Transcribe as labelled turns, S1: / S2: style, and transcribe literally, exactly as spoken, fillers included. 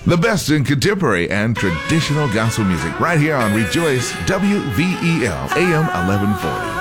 S1: The best in contemporary and traditional gospel music right here on Rejoice W V E L A M eleven forty.